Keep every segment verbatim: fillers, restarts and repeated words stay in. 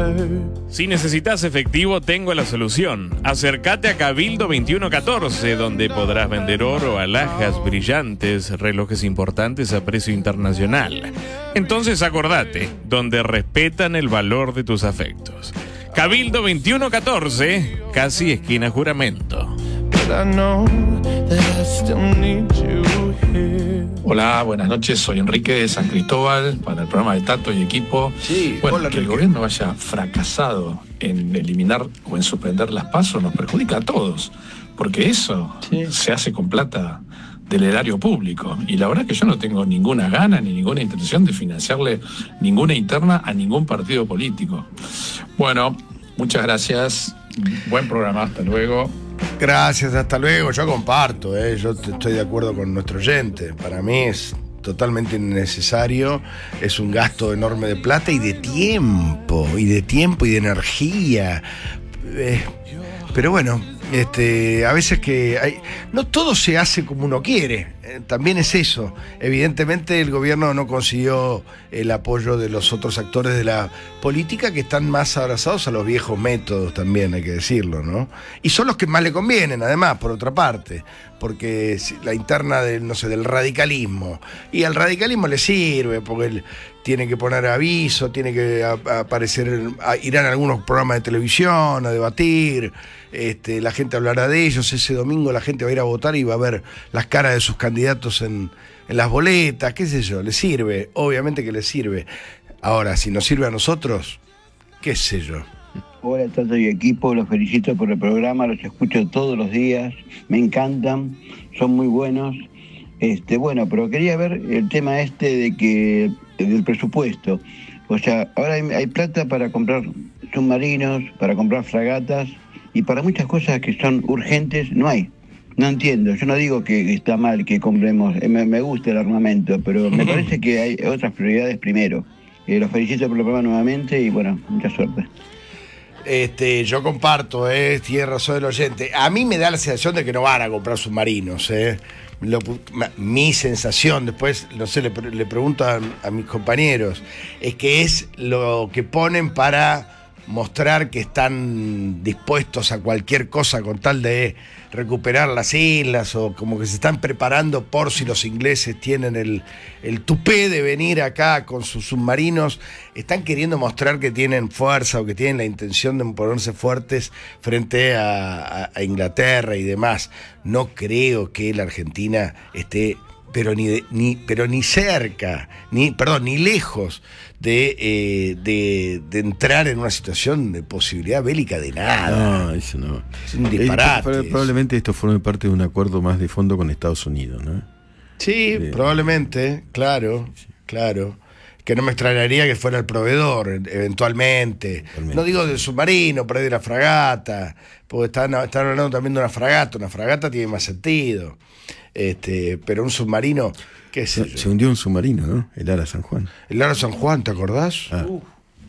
Si necesitas efectivo, tengo la solución. Acércate a Cabildo veintiuno catorce, donde podrás vender oro, alhajas brillantes, relojes importantes a precio internacional. Entonces acordate, donde respetan el valor de tus afectos. Cabildo veintiuno catorce, casi esquina Juramento. Hola, buenas noches, soy Enrique de San Cristóbal para el programa de Tato y equipo. Sí, bueno, hola, que el gobierno haya fracasado en eliminar o en suspender las PASO nos perjudica a todos, porque eso sí. se hace con plata del erario público, y la verdad es que yo no tengo ninguna gana ni ninguna intención de financiarle ninguna interna a ningún partido político. Bueno, muchas gracias, buen programa, hasta luego. Gracias, hasta luego. Yo comparto, ¿eh? Yo estoy de acuerdo con nuestro oyente. Para mí es totalmente innecesario, es un gasto enorme de plata y de tiempo, y de tiempo y de energía. Eh, pero bueno, este, a veces que hay, no todo se hace como uno quiere, eh, también es eso. Evidentemente el gobierno no consiguió el apoyo de los otros actores de la política, que están más abrazados a los viejos métodos también, hay que decirlo, ¿no? Y son los que más le convienen, además, por otra parte, porque la interna del, no sé, del radicalismo, y al radicalismo le sirve, porque él tiene que poner aviso, tiene que a, a aparecer, a, irán a algunos programas de televisión a debatir, este, la gente hablará de ellos, ese domingo la gente va a ir a votar y va a ver las caras de sus candidatos en, en las boletas, qué sé yo, le sirve, obviamente que le sirve. Ahora, si nos sirve a nosotros, qué sé yo. Hola, Tato y equipo, los felicito por el programa, los escucho todos los días, me encantan, son muy buenos. Este, bueno, pero quería ver el tema este de que del presupuesto. O sea, ahora hay, hay plata para comprar submarinos, para comprar fragatas, y para muchas cosas que son urgentes no hay. No entiendo, yo no digo que está mal que compremos, me, me gusta el armamento, pero me parece que hay otras prioridades primero. Eh, los felicito por el programa nuevamente y bueno, mucha suerte. Este, yo comparto, eh, tiene razón el oyente. A mí me da la sensación de que no van a comprar submarinos, eh. Lo, mi sensación, después, no sé, le, le pregunto a, a mis compañeros, es que es lo que ponen para mostrar que están dispuestos a cualquier cosa con tal de recuperar las islas, o como que se están preparando por si los ingleses tienen el, el tupé de venir acá con sus submarinos. Están queriendo mostrar que tienen fuerza o que tienen la intención de ponerse fuertes frente a, a, a Inglaterra y demás. No creo que la Argentina esté pero ni, de, ni pero ni cerca, ni perdón, ni lejos de, eh, de, de entrar en una situación de posibilidad bélica de nada. No, eso no. Es un disparate. Eh, probablemente esto forme parte de un acuerdo más de fondo con Estados Unidos, ¿no? Sí, eh, probablemente, claro, sí. claro. Que no me extrañaría que fuera el proveedor, eventualmente. No digo del submarino, pero de la fragata, porque están, están hablando también de una fragata. Una fragata tiene más sentido. Este, pero un submarino, qué sé yo. Se hundió un submarino, ¿no? El Ara San Juan. El Ara San Juan, ¿te acordás? Ah. Uh,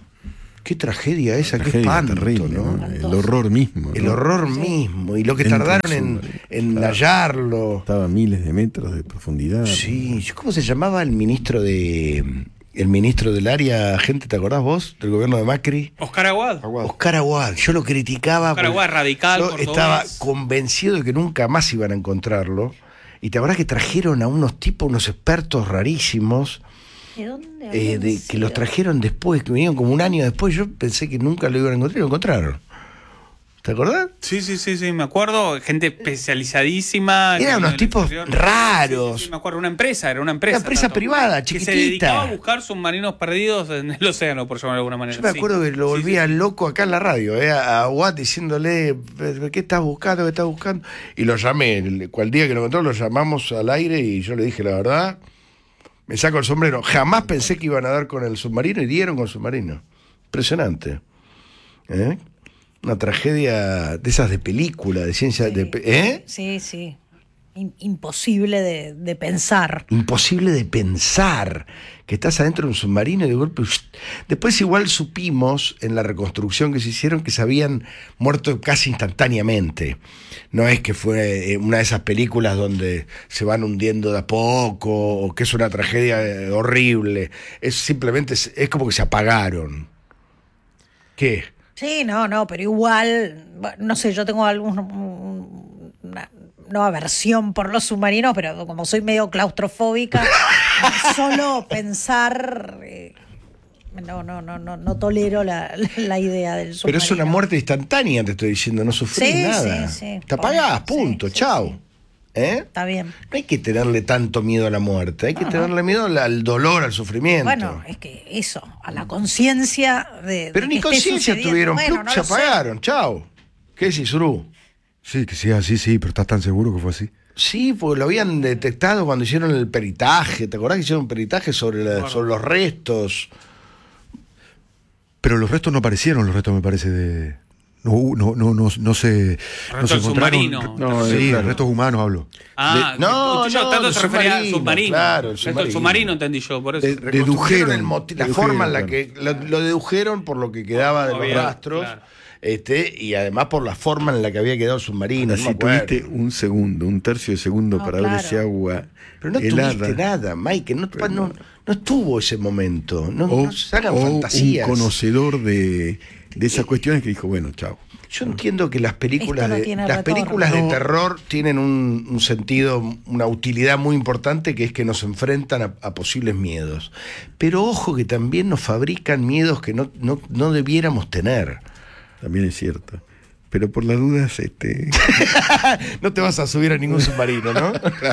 qué tragedia esa, tragedia, qué espanto, terrible, ¿no? ¿no? El horror mismo, ¿no? El horror sí. mismo. Y lo que en tardaron en, en hallarlo. Estaba a miles de metros de profundidad. Sí, ¿cómo se llamaba el ministro de... El ministro del área, gente, ¿te acordás vos? Del gobierno de Macri. Oscar Aguad. Oscar Aguad. Yo lo criticaba. Oscar Aguad, radical. Yo estaba convencido de que nunca más iban a encontrarlo. Y te acordás que trajeron a unos tipos, unos expertos rarísimos. ¿De dónde? Eh, de, que los trajeron después, que vinieron como un año después. Yo pensé que nunca lo iban a encontrar y lo encontraron. ¿Te acordás? Sí, sí, sí, sí, me acuerdo. Gente especializadísima. Eran unos tipos raros. Sí, sí, sí, me acuerdo. Una empresa, era una empresa. Una empresa tanto, privada, chiquitita. Que se dedicaba a buscar submarinos perdidos en el océano, por llamarlo de alguna manera. Yo me acuerdo sí. que lo volvía sí, sí. loco acá en la radio, eh, a Watt diciéndole, ¿qué estás buscando? ¿Qué estás buscando? Y lo llamé, el, cual día que lo encontró, lo llamamos al aire y yo le dije, la verdad, me saco el sombrero. Jamás pensé que iban a dar con el submarino y dieron con el submarino. Impresionante. ¿Eh? Una tragedia de esas de película, de ciencia, sí, de, ¿eh? Sí, sí. Imposible de, de pensar. Imposible de pensar que estás adentro de un submarino y de golpe... Después igual supimos en la reconstrucción que se hicieron que se habían muerto casi instantáneamente. No es que fue una de esas películas donde se van hundiendo de a poco o que es una tragedia horrible. Es simplemente, es como que se apagaron. ¿Qué? Sí, no, no, pero igual, bueno, no sé, yo tengo algún, una, no aversión por los submarinos, pero como soy medio claustrofóbica, solo pensar, eh, no, no, no, no, no tolero la, la idea del submarino. Pero es una muerte instantánea, te estoy diciendo, no sufrís Sí, nada. sí, sí. Te apagás, punto, Sí, sí, chau. sí. ¿Eh? Está bien. No hay que tenerle tanto miedo a la muerte, hay que No, tenerle miedo al, al dolor, al sufrimiento. Bueno, es que eso, a la conciencia de. Pero de ni que esté conciencia sucediendo. tuvieron, Bueno, plup, no se lo sé. apagaron, chau. ¿Qué decís, Uru? Sí, que sea así, sí, pero ¿estás tan seguro que fue así? Sí, porque lo habían detectado cuando hicieron el peritaje. ¿Te acordás que hicieron un peritaje sobre, la- Bueno. sobre los restos? Pero los restos no aparecieron, los restos me parece de... No, hu- no, no, no, no se... no Restos se del encontraron- submarino. No, sí, Claro. restos humanos hablo. Ah, De- no, que- yo no, tanto el se refería al submarino, submarino. claro, el Esto, el submarino. submarino entendí yo, por eso. De- Reconstruyeron Dedujeron, el moti- la dedujeron, forma en la claro. que lo, lo dedujeron por lo que quedaba de No los había, rastros, claro. este, y además por la forma en la que había quedado el submarino. Ahora, no me si acuerdo. tuviste un segundo, un tercio de segundo No, para ver claro. ese agua Pero no helada. tuviste nada, Mike, no, Pero no, no. no estuvo ese momento. No, O, no se hagan o fantasías. un conocedor de, de esas cuestiones que dijo, bueno, chao. Yo entiendo que las películas Esto no de tiene las retorno. películas de No. terror tienen un, un sentido, una utilidad muy importante, que es que nos enfrentan a, a posibles miedos. Pero ojo que también nos fabrican miedos que no, no, no debiéramos tener. También es cierto. Pero por las dudas, este... No te vas a subir a ningún submarino, ¿no?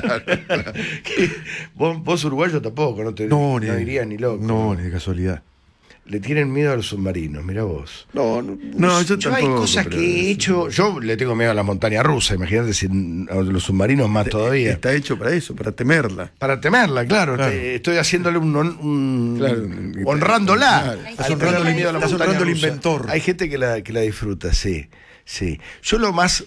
vos, vos uruguayo tampoco, no te No, no irías ni loco. No, ni de casualidad. Le tienen miedo a los submarinos, mira vos. No, no, no yo, Yo hay tampoco, cosas pero que he es- hecho. Yo le tengo miedo a la montaña rusa, imagínate si a los submarinos más todavía. Está hecho para eso, para temerla. Para temerla, claro. Claro. Te- estoy haciéndole un, hon- un- Claro. honrándola. Claro. Al Estás honrando tenerle al- miedo a la estás montaña honrando al rusa. inventor. Hay gente que la, que la disfruta, sí, sí. Yo lo más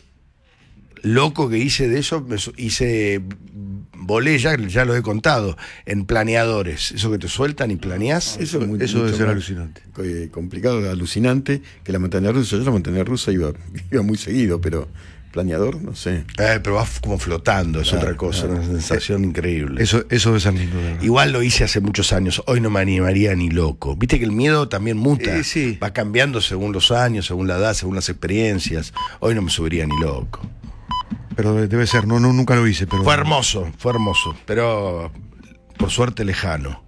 loco que hice de eso, me su- hice, volé, ya, ya lo he contado, en planeadores. Eso que te sueltan y planeás. Eso, muy- eso debe mucho ser más. alucinante. Co- eh, Complicado, alucinante, que la montaña rusa. Yo la montaña rusa iba, iba muy seguido, pero planeador, no sé. Eh, pero vas como flotando, es Claro, otra cosa, claro. una sensación increíble. Eso, eso debe ser lindo, de verdad. Igual lo hice hace muchos años, hoy no me animaría ni loco. Viste que el miedo también muta, Eh, sí. va cambiando según los años, según la edad, según las experiencias. Hoy no me subiría ni loco. Pero de- debe ser, no, no, nunca lo hice, pero... Fue hermoso, fue hermoso, pero por suerte lejano.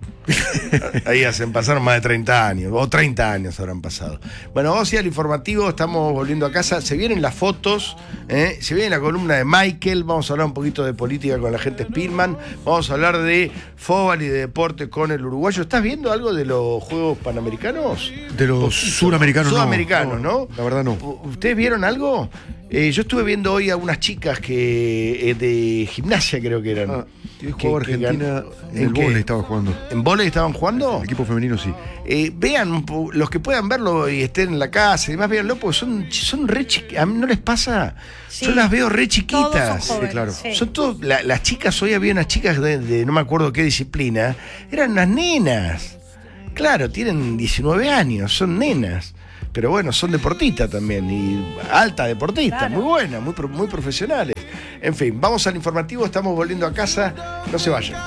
Ahí hacen, pasaron más de treinta años, o treinta años habrán pasado. Bueno, vamos a ir al informativo, estamos volviendo a casa. Se vienen las fotos, ¿eh? Se viene la columna de Michael, vamos a hablar un poquito de política con la gente Spillman, vamos a hablar de fútbol y de deporte con el uruguayo. ¿Estás viendo algo de los Juegos Panamericanos? De los suramericanos, no. Sudamericanos, ¿no? La verdad no. ¿Ustedes vieron algo? Eh, yo estuve viendo hoy a unas chicas que eh, de gimnasia creo que eran. Ah, que que- jugaba que Argentina, gan- en el qué? vóley estaba jugando. ¿En vóley estaban jugando? El equipo femenino sí. Eh, vean, un po- los que puedan verlo y estén en la casa y demás, véanlo, porque son, son re chiquitas. A mí no les pasa. Sí. Yo las veo re Todos chiquitas. son jóvenes, claro. sí. Son todos- la- las chicas, hoy había unas chicas de, de no me acuerdo qué disciplina, eran unas nenas. Claro, tienen diecinueve años, son nenas. Pero bueno, son deportistas también, y alta deportistas, Claro. muy buenas, muy, pro- muy profesionales. En fin, vamos al informativo, estamos volviendo a casa, no se vayan.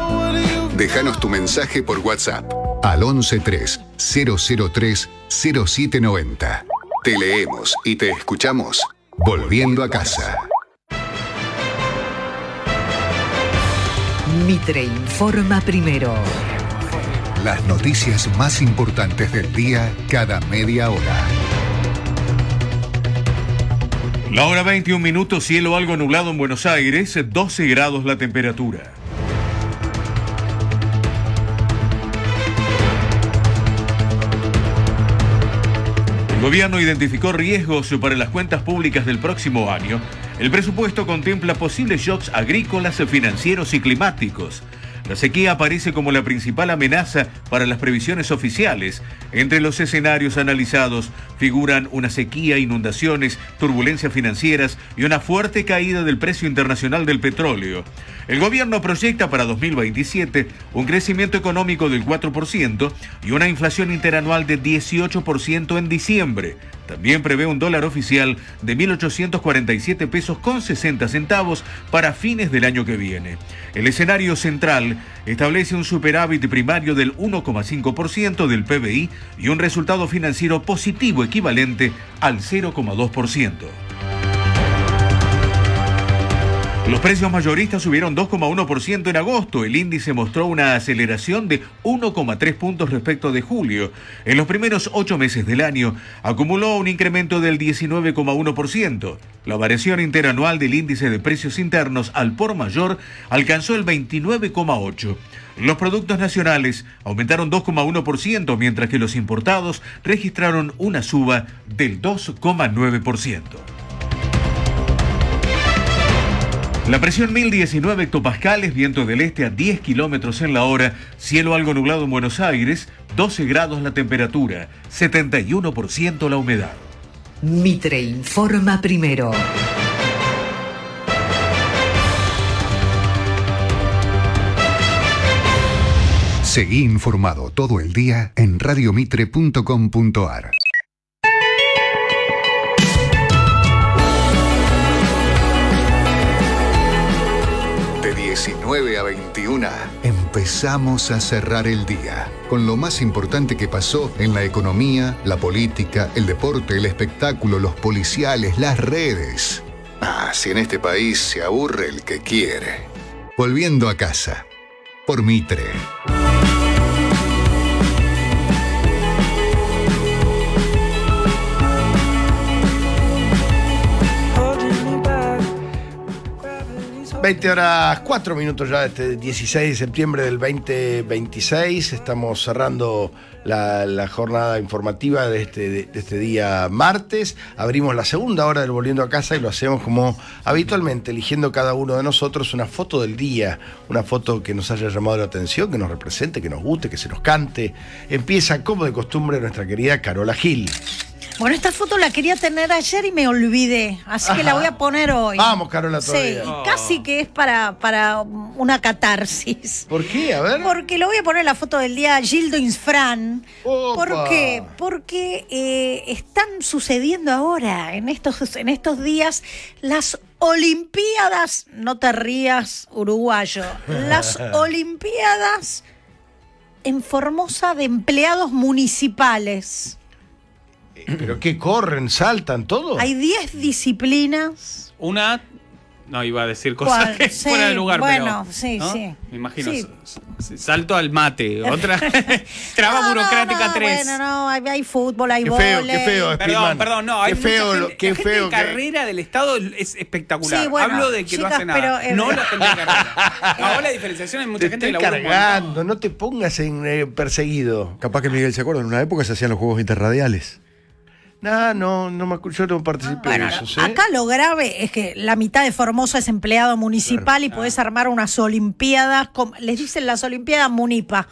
Déjanos tu mensaje por WhatsApp al once tres cero cero tres cero siete noventa. Te leemos y te escuchamos volviendo a casa. Mitre informa primero. Las noticias más importantes del día cada media hora. La hora veintiún minutos, cielo algo nublado en Buenos Aires, doce grados la temperatura. El gobierno identificó riesgos para las cuentas públicas del próximo año. El presupuesto contempla posibles shocks agrícolas, financieros y climáticos. La sequía aparece como la principal amenaza para las previsiones oficiales. Entre los escenarios analizados figuran una sequía, inundaciones, turbulencias financieras y una fuerte caída del precio internacional del petróleo. El gobierno proyecta para dos mil veintisiete un crecimiento económico del cuatro por ciento y una inflación interanual de dieciocho por ciento en diciembre. También prevé un dólar oficial de mil ochocientos cuarenta y siete pesos con sesenta centavos para fines del año que viene. El escenario central establece un superávit primario del uno coma cinco por ciento del P B I y un resultado financiero positivo equivalente al cero coma dos por ciento. Los precios mayoristas subieron dos coma uno por ciento en agosto. El índice mostró una aceleración de uno coma tres puntos respecto de julio. En los primeros ocho meses del año, acumuló un incremento del diecinueve coma uno por ciento. La variación interanual del índice de precios internos al por mayor alcanzó el veintinueve coma ocho por ciento. Los productos nacionales aumentaron dos coma uno por ciento, mientras que los importados registraron una suba del dos coma nueve por ciento. La presión mil diecinueve hectopascales, viento del este a diez kilómetros en la hora, cielo algo nublado en Buenos Aires, doce grados la temperatura, setenta y uno por ciento la humedad. Mitre informa primero. Seguí informado todo el día en radio mitre punto com punto a r. diecinueve a veintiuna, empezamos a cerrar el día con lo más importante que pasó en la economía, la política, el deporte, el espectáculo, los policiales, las redes. Ah, si en este país se aburre el que quiere. Volviendo a casa, por Mitre. veinte horas cuatro minutos ya, este dieciséis de septiembre del veinte veintiséis. Estamos cerrando la, la jornada informativa de este, de, de este día martes. Abrimos la segunda hora del Volviendo a Casa y lo hacemos como habitualmente, eligiendo cada uno de nosotros una foto del día, una foto que nos haya llamado la atención, que nos represente, que nos guste, que se nos cante. Empieza, como de costumbre, nuestra querida Carola Gil. Bueno, esta foto la quería tener ayer y me olvidé, así Ajá. que la voy a poner hoy. Vamos, Carola, todavía. Sí, y casi que es para, para una catarsis. ¿Por qué? A ver. Porque lo voy a poner la foto del día Gildo Infran. Opa. ¿Por qué? Porque eh, están sucediendo ahora, en estos, en estos días, las Olimpiadas, no te rías, uruguayo, las Olimpiadas en Formosa de empleados municipales. ¿Pero qué? ¿Corren, saltan, todo? Hay diez disciplinas. Una... No, iba a decir cosas ¿Cuál? que Sí, fuera de lugar, bueno, pero... sí, ¿no? sí. Me imagino. Sí. Salto al mate. Otra... Traba no, burocrática no, no, tres. Bueno, no, hay, hay fútbol, hay qué vóley. feo, qué feo, Perdón, Spillman. perdón, no. Hay qué feo, gente, qué la gente feo de que... carrera del Estado es espectacular. Sí, bueno, Hablo de que chicas, no hace nada. pero, eh, no la gente de carrera. Ahora la diferenciación hay mucha Te gente estoy que labura un cargando, montón. no te pongas en eh, perseguido. Capaz que Miguel se acuerda, en una época se hacían los juegos interradiales. No, no, no me acu- yo no participé Bueno, de eso, ¿sí? acá lo grave es que la mitad de Formosa es empleado municipal claro. y podés armar unas olimpiadas, con, les dicen las olimpiadas Munipa.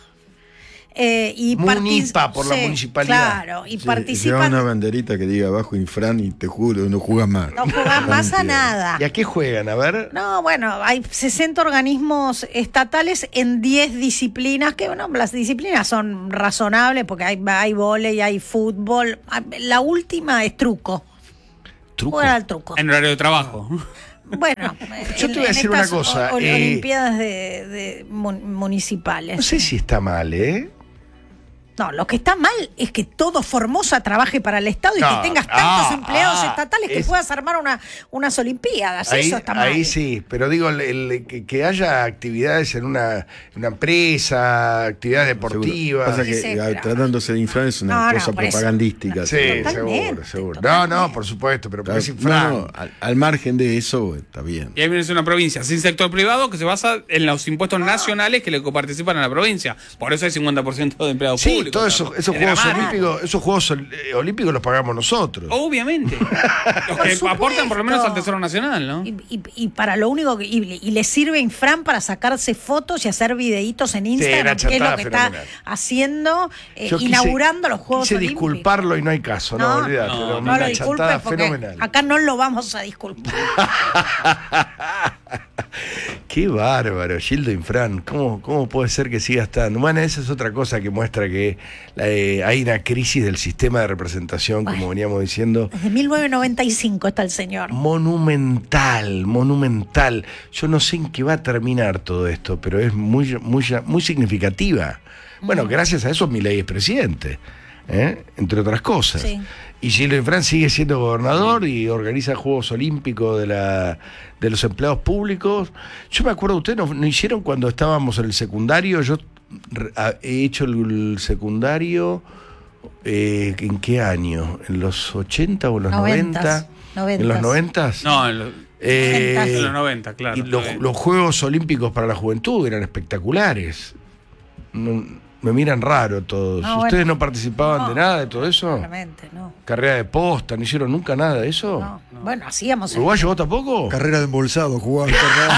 Eh, y Munipa, por la sí, municipalidad. Claro, y Sí, participan. lleva una banderita que diga abajo Infran y te juro, no jugas más. No juegan más a nada. ¿Y a qué juegan? A ver. No, bueno, hay sesenta organismos estatales en diez disciplinas, que bueno, las disciplinas son razonables porque hay, hay vóley, hay fútbol. La última es truco. ¿Truco? Jugar al truco. En horario de trabajo. Bueno, yo te voy a decir una cosa. O, eh, Olimpiadas de, de mun- municipales. No sé si está mal, ¿eh? No, lo que está mal es que todo Formosa trabaje para el Estado y No, que tengas tantos ah, empleados ah, estatales que es- puedas armar una, unas Olimpiadas. Ahí, Eso está mal. ahí sí, pero digo, el, el- que, que haya actividades en una, una empresa, actividades deportivas. Pasa que Sí, sí, ah, pero- tratándose de Infran es una No, no, cosa por eso. propagandística. Sí, Totalmente, seguro, seguro. No, totalmente. no, por supuesto, pero Claro, pues no, Infran. no, al, al margen de eso está bien. Y ahí viene una provincia sin sector privado que se basa en los impuestos nacionales que le coparticipan a la provincia. Por eso hay cincuenta por ciento de empleados Sí, públicos. todos esos, esos Es Juegos dramático. Olímpicos, esos Juegos eh, Olímpicos los pagamos nosotros. Obviamente. Los Por que supuesto. aportan por lo menos al Tesoro Nacional, ¿no? Y, y- y para lo único que. Y, y le sirve a Infran para sacarse fotos y hacer videitos en Instagram, una que es lo chantada que fenomenal. está haciendo, eh, Yo quise- inaugurando los Juegos quise Olímpicos. disculparlo y no hay caso, no, No, olvídate. no, pero no No una lo disculpes chantada porque fenomenal. acá no lo vamos a disculpar. Qué bárbaro, Gildo Infran. ¿Cómo, ¿Cómo puede ser que siga estando? Bueno, esa es otra cosa que muestra que eh, hay una crisis del sistema de representación, como Ay, veníamos diciendo. Desde mil novecientos noventa y cinco está el señor. Monumental, monumental. Yo no sé en qué va a terminar todo esto, pero es muy, muy, muy significativa. Bueno, mm. gracias a eso Milei es presidente, ¿eh? Entre otras cosas. Sí. Y Gildo Infran sigue siendo gobernador y organiza Juegos Olímpicos de la de los empleados públicos. Yo me acuerdo, ustedes nos, nos hicieron cuando estábamos en el secundario. Yo he hecho el, el secundario, eh, ¿en qué año? ¿En los ochenta o en los noventa? ¿En los noventa? No, en los, eh, en los noventa, claro. Y los, los Juegos Olímpicos para la Juventud eran espectaculares. No, me miran raro todos. No, ¿Ustedes bueno, no participaban no, de nada de todo eso? Claramente, no. ¿Carrera de posta? ¿No hicieron nunca nada de eso? No, no. Bueno, hacíamos... ¿Uruguayo vos tampoco? Carrera de embolsado, jugaba.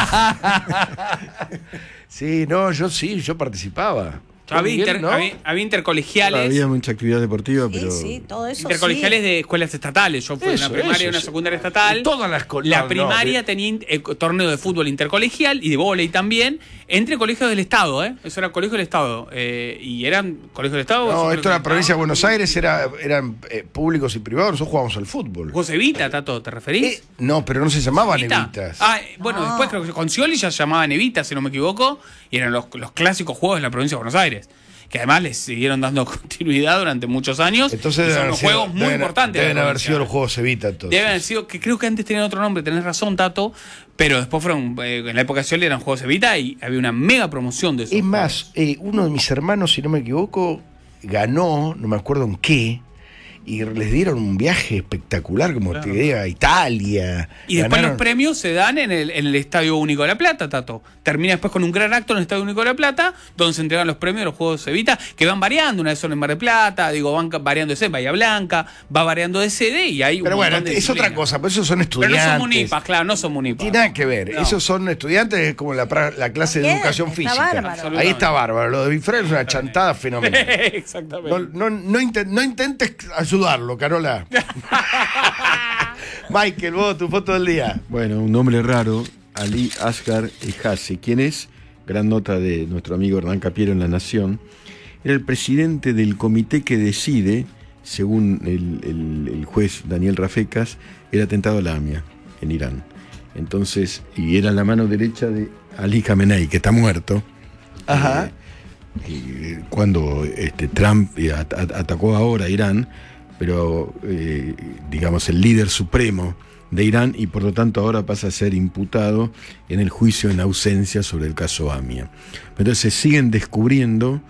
Sí, no, yo sí, yo participaba. Había, inter, ¿no? había, había intercolegiales. Había mucha actividad deportiva, sí, pero. Sí, todo eso. Intercolegiales sí. de escuelas estatales. Yo fui en una primaria y una eso. secundaria estatal. Todas las co- La no, primaria no, tenía eh, torneo de fútbol intercolegial y de vóley también, entre colegios del Estado, ¿eh? Eso era colegio del Estado. Eh, y eran colegios del Estado. No, esto era provincia de Buenos Aires, era, eran eh, públicos y privados. Nosotros jugábamos al fútbol. ¿José Evita, Tato, te referís? Eh, no, pero no se llamaban Evitas. Ah, bueno, no. Después creo que con Scioli ya se llamaban Evita, si no me equivoco, y eran los, los clásicos juegos de la provincia de Buenos Aires, que además les siguieron dando continuidad durante muchos años. Entonces son unos sido, juegos muy deben, importantes. Deben haber sido los Juegos Evita, entonces. Deben haber sido, que creo que antes tenían otro nombre, tenés razón, Tato, pero después fueron, eh, en la época de Scioli eran Juegos Evita y había una mega promoción de eso. Es más, eh, uno de mis hermanos, si no me equivoco, ganó, no me acuerdo en qué, y les dieron un viaje espectacular, como claro. te diga, a Italia. Y después ganaron... los premios se dan en el, en el Estadio Único de La Plata, Tato. Termina después con un gran acto en el Estadio Único de La Plata, donde se entregan los premios de los Juegos Evita, que van variando. Una vez son en Mar del Plata, digo, van variando de sede, Bahía Blanca, va variando de sede y hay un Pero bueno, es otra cosa, por eso son estudiantes. Pero no son munipas, claro, no son munipas. Tiene nada que ver, no. Esos son estudiantes, es como la, la clase de educación está física. Bárbaro. Ahí está bárbaro. Lo de Bifrel es una chantada fenomenal. Exactamente. No, no, no, intent, no intentes ayudarlo, Carola. Michael, vos, tu foto del día. Bueno, un nombre raro, Ali Asghar Ejazi. ¿Quién es? Gran nota de nuestro amigo Hernán Capiero en La Nación. Era el presidente del comité que decide, según el, el, el juez Daniel Rafecas, el atentado a la AMIA en Irán. Entonces, y era la mano derecha de Ali Khamenei, que está muerto. Ajá. Eh, y cuando este, Trump at- at- atacó ahora a Irán, pero eh, digamos el líder supremo de Irán, y por lo tanto ahora pasa a ser imputado en el juicio en ausencia sobre el caso AMIA. Entonces se siguen descubriendo,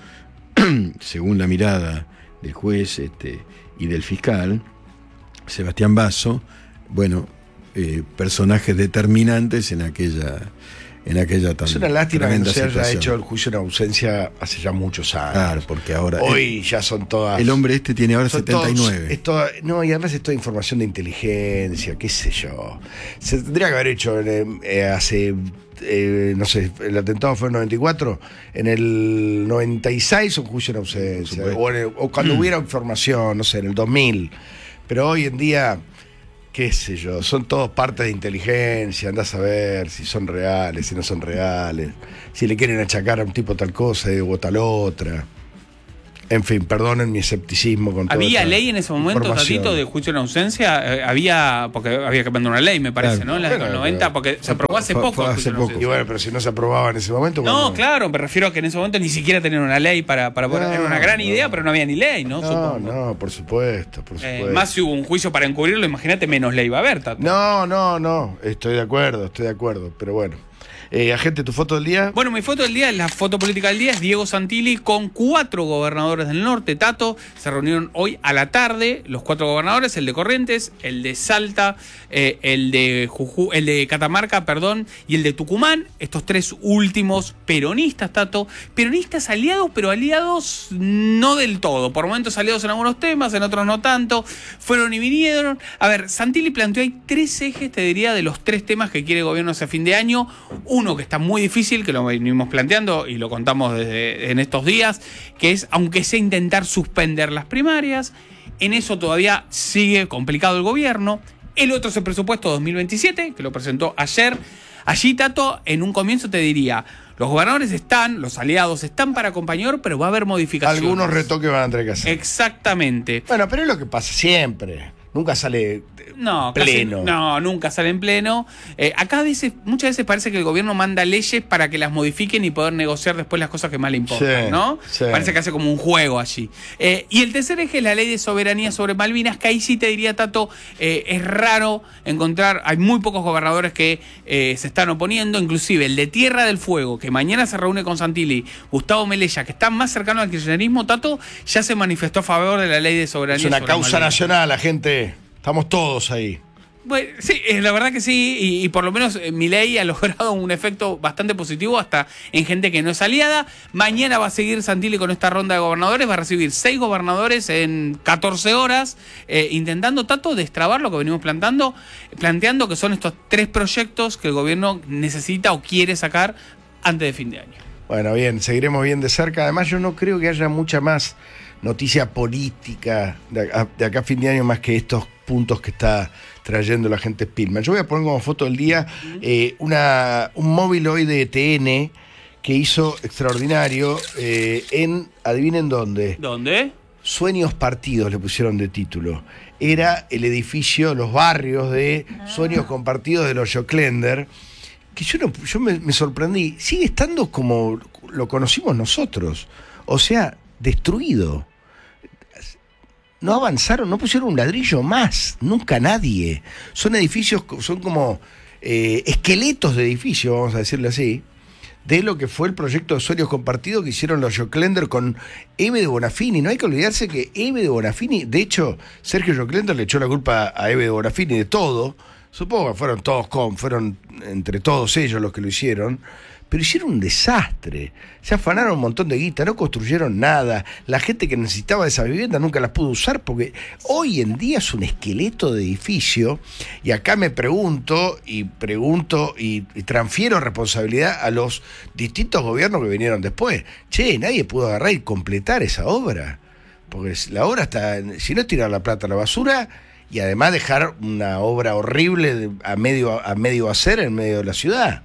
según la mirada del juez este, y del fiscal, Sebastián Basso, bueno, eh, personajes determinantes en aquella... en aquella tan es una lástima que no se haya situación. hecho el juicio en ausencia hace ya muchos años. Claro, porque ahora hoy el, ya son todas. El hombre este tiene ahora setenta y nueve. Todos, es toda, no, y además es toda información de inteligencia, qué sé yo. Se tendría que haber hecho eh, hace, eh, no sé, el atentado fue en el noventa y cuatro, en el noventa y seis un juicio en ausencia, o, en el, o cuando hubiera información, no sé, en el dos mil. Pero hoy en día, qué sé yo, son todos partes de inteligencia, andás a ver si son reales, si no son reales, si le quieren achacar a un tipo tal cosa o tal otra. En fin, perdonen mi escepticismo con todo. ¿Había ley en ese momento, Tatito, de juicio en ausencia? Eh, había, porque había que prender una ley, me parece, claro, ¿no? En la de los noventa, porque se aprobó hace fue, poco. Fue hace poco. Y bueno, pero si no se aprobaba en ese momento. No, bueno, claro, me refiero a que en ese momento ni siquiera tenían una ley para, para poder. No, era una gran no, idea, pero no había ni ley, ¿no? No, Supongo. no, por supuesto, por supuesto. Eh, más si hubo un juicio para encubrirlo, imagínate, menos ley va a haber, Tato. No, no, no, estoy de acuerdo, estoy de acuerdo, pero bueno. Eh, agente, ¿tu foto del día? Bueno, mi foto del día, la foto política del día es Diego Santilli con cuatro gobernadores del norte, Tato. Se reunieron hoy a la tarde los cuatro gobernadores, el de Corrientes, el de Salta, eh, el de Jujuy, el de Catamarca, perdón, y el de Tucumán. Estos tres últimos peronistas, Tato. Peronistas aliados, pero aliados no del todo. Por momentos aliados en algunos temas, en otros no tanto. Fueron y vinieron. A ver, Santilli planteó ahí tres ejes, te diría, de los tres temas que quiere el gobierno hacia fin de año. Uno que está muy difícil, que lo venimos planteando y lo contamos desde en estos días, que es, aunque sea intentar suspender las primarias, en eso todavía sigue complicado el gobierno. El otro es el presupuesto dos mil veintisiete, que lo presentó ayer Allí, Tato, en un comienzo te diría, los gobernadores están, los aliados están para acompañar, pero va a haber modificaciones. Algunos retoques van a tener que hacer. Exactamente. Bueno, pero es lo que pasa siempre. Nunca sale No, pleno. Casi, no, nunca sale en pleno. Eh, acá a veces, muchas veces parece que el gobierno manda leyes para que las modifiquen y poder negociar después las cosas que más le importan, Sí, ¿no? sí. Parece que hace como un juego allí. Eh, y el tercer eje es la ley de soberanía sobre Malvinas, que ahí sí te diría, Tato, eh, es raro encontrar, hay muy pocos gobernadores que eh, se están oponiendo, inclusive el de Tierra del Fuego, que mañana se reúne con Santilli, Gustavo Melella, que está más cercano al kirchnerismo, Tato, ya se manifestó a favor de la ley de soberanía. Es una sobre causa Malvinas. nacional, la gente. Estamos todos ahí. Bueno, sí, eh, la verdad que sí, y, y por lo menos eh, Milei ha logrado un efecto bastante positivo hasta en gente que no es aliada. Mañana va a seguir Santilli con esta ronda de gobernadores, va a recibir seis gobernadores en catorce horas, eh, intentando tanto destrabar lo que venimos plantando, planteando que son estos tres proyectos que el gobierno necesita o quiere sacar antes de fin de año. Bueno, bien, seguiremos bien de cerca. Además, yo no creo que haya mucha más noticia política de acá, de acá a fin de año más que estos puntos que está trayendo la gente Spillman. Yo voy a poner como foto del día eh, una, un móvil hoy de E T N que hizo extraordinario eh, en, adivinen dónde. ¿Dónde? Sueños Partidos le pusieron de título. Era el edificio, los barrios de Sueños Compartidos de los Joclender, que yo, no, yo me, me sorprendí. Sigue estando como lo conocimos nosotros. O sea, destruido. No avanzaron, no pusieron un ladrillo más, nunca nadie. Son edificios, son como eh, esqueletos de edificios, vamos a decirlo así, de lo que fue el proyecto de Sueños Compartidos que hicieron los Joclender con Eve de Bonafini. No hay que olvidarse que Eve de Bonafini, de hecho, Sergio Joclender le echó la culpa a Eve de Bonafini de todo. Supongo que fueron todos con, fueron entre todos ellos los que lo hicieron. Pero hicieron un desastre, se afanaron un montón de guita, no construyeron nada, la gente que necesitaba de esa vivienda nunca las pudo usar porque hoy en día es un esqueleto de edificio. Y acá me pregunto y pregunto y, y transfiero responsabilidad a los distintos gobiernos que vinieron después. Che, nadie pudo agarrar y completar esa obra, porque la obra está, si no es tirar la plata a la basura y además dejar una obra horrible de, a medio a medio hacer en medio de la ciudad.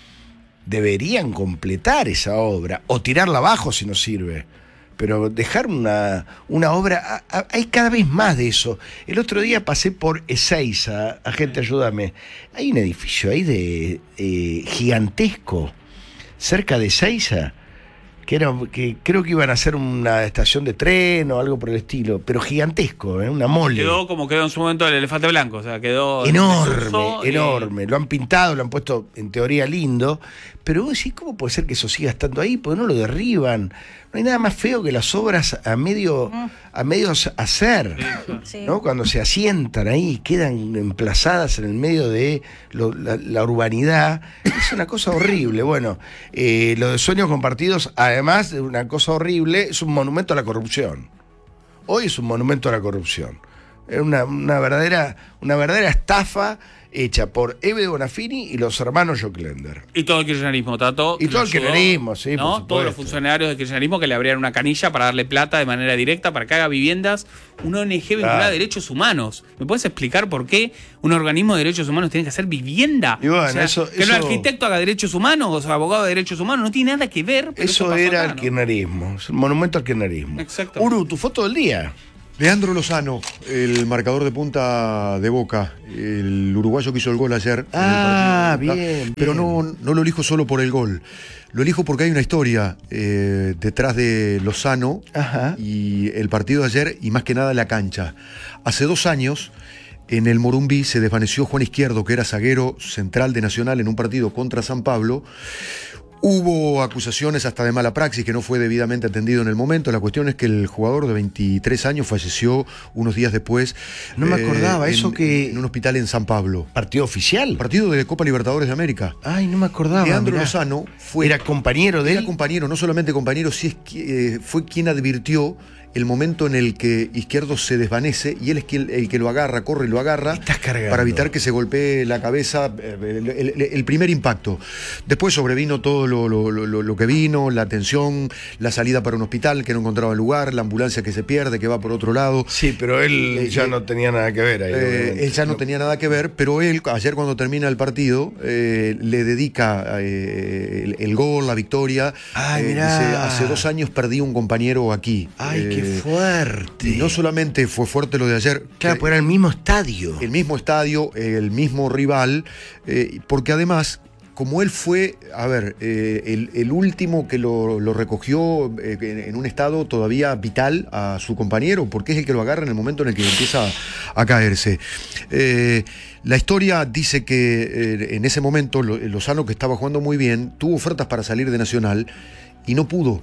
Deberían completar esa obra o tirarla abajo si no sirve, pero dejar una, una obra, a, a, hay cada vez más de eso. El otro día pasé por Ezeiza, agente, ayúdame, hay un edificio ahí de eh, gigantesco cerca de Ezeiza que era que creo que iban a hacer una estación de tren o algo por el estilo, pero gigantesco, ¿eh? Una mole. Quedó como quedó en su momento el elefante blanco, o sea, quedó enorme, desuso, enorme. Y... Lo han pintado, lo han puesto en teoría lindo, pero vos decís, ¿cómo puede ser que eso siga estando ahí? Porque no lo derriban. No hay nada más feo que las obras a medio, a medio hacer, Sí. ¿no? Cuando se asientan ahí, quedan emplazadas en el medio de lo, la, la urbanidad. Es una cosa horrible. Bueno, eh, lo de Sueños Compartidos, además de una cosa horrible, es un monumento a la corrupción. Hoy es un monumento a la corrupción. Es una, una, verdadera, una verdadera estafa hecha por Eve de Bonafini y los hermanos Joclender. Y todo el kirchnerismo, Tato. Y todo el kirchnerismo, sí, ¿no? por Todos los supuesto. funcionarios del kirchnerismo que le abrieron una canilla para darle plata de manera directa para que haga viviendas. Una O N G vinculada Claro. a derechos humanos. ¿Me puedes explicar por qué un organismo de derechos humanos tiene que hacer vivienda? Y bueno, O sea, eso- que eso- un arquitecto haga derechos humanos, o sea, abogado de derechos humanos, no tiene nada que ver. Pero Eso pasó era acá, el ¿no? kirchnerismo, es un monumento al kirchnerismo. Exacto. Uru, tu foto del día. Leandro Lozano, el marcador de punta de Boca, el uruguayo que hizo el gol ayer. en el Ah, partido de Boca. bien, Pero bien. no, no lo elijo solo por el gol. Lo elijo porque hay una historia eh, detrás de Lozano Ajá. y el partido de ayer y más que nada la cancha. Hace dos años, en el Morumbí se desvaneció Juan Izquierdo, que era zaguero central de Nacional en un partido contra San Pablo. Hubo acusaciones hasta de mala praxis que no fue debidamente atendido en el momento. La cuestión es que el jugador de veintitrés años falleció unos días después. No me acordaba, en, eso que- en un hospital en San Pablo. ¿Partido oficial? Partido de Copa Libertadores de América. Ay, no me acordaba. Leandro mirá. Lozano fue, Era compañero de era él. compañero, no solamente compañero, sí es que, eh, fue quien advirtió el momento en el que Izquierdo se desvanece y él es quien, el que lo agarra, corre y lo agarra para evitar que se golpee la cabeza, el, el, el primer impacto. Después sobrevino todo lo, lo, lo, lo que vino, la tensión, la salida para un hospital que no encontraba lugar, la ambulancia que se pierde, que va por otro lado. Sí, pero él eh, ya eh, no tenía nada que ver ahí. Eh, él ya no, no tenía nada que ver, pero él, ayer cuando termina el partido, eh, le dedica eh, el, el gol, la victoria. Ay, eh, mirá. Dice, hace dos años perdí un compañero aquí. Ay, eh, qué fuerte. Y no solamente fue fuerte lo de ayer. Claro, que, pues era el mismo estadio. El mismo estadio, el mismo rival, eh, porque además, como él fue, a ver, eh, el, el último que lo, lo recogió eh, en, en un estado todavía vital a su compañero, porque es el que lo agarra en el momento en el que empieza a, a caerse. Eh, la historia dice que eh, en ese momento Lozano, que estaba jugando muy bien, tuvo ofertas para salir de Nacional y no pudo.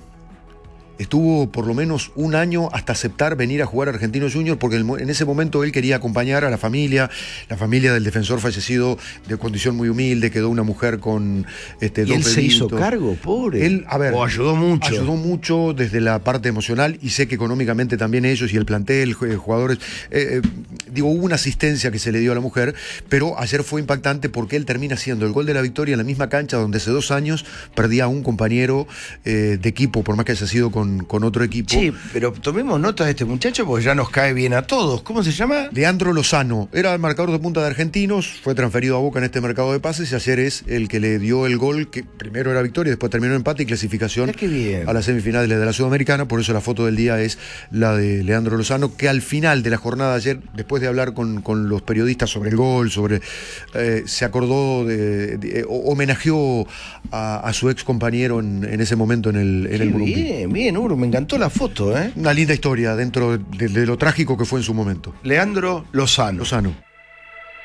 Estuvo por lo menos un año hasta aceptar venir a jugar a Argentinos Juniors, porque en ese momento él quería acompañar a la familia, la familia del defensor fallecido de condición muy humilde, quedó una mujer con este, ¿Y dos él bebitos. se hizo cargo, pobre? Él, a ver, o ayudó mucho. Ayudó mucho desde la parte emocional y sé que económicamente también ellos y el plantel, jugadores, eh, eh, digo, hubo una asistencia que se le dio a la mujer, pero ayer fue impactante porque él termina haciendo el gol de la victoria en la misma cancha donde hace dos años perdía a un compañero eh, de equipo, por más que haya sido con Con, otro equipo. Sí, pero tomemos nota de este muchacho porque ya nos cae bien a todos. ¿Cómo se llama? Leandro Lozano. Era el marcador de punta de Argentinos, fue transferido a Boca en este mercado de pases y ayer es el que le dio el gol, que primero era victoria, después terminó en empate y clasificación bien. a las semifinales de la Sudamericana. Por eso la foto del día es la de Leandro Lozano, que al final de la jornada de ayer, después de hablar con, con los periodistas sobre el gol, sobre eh, se acordó, de, de, de homenajeó a, a su ex compañero en, en ese momento en el, en el Morumbí. Bien, bien, Uru, me encantó la foto, ¿eh? Una linda historia dentro de, de lo trágico que fue en su momento. Leandro Lozano. Lozano.